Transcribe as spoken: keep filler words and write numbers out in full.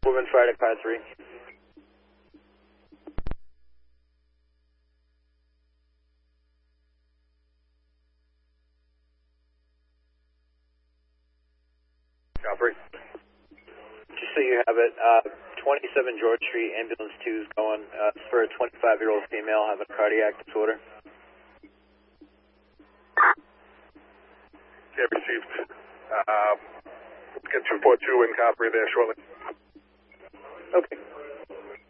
Woman fire to car three. Copy. Just so you have it, uh, twenty-seven George Street, ambulance two is going uh, for a twenty-five-year-old female having a cardiac disorder. Yeah, received. Uh, get two four two in copy there shortly. Okay.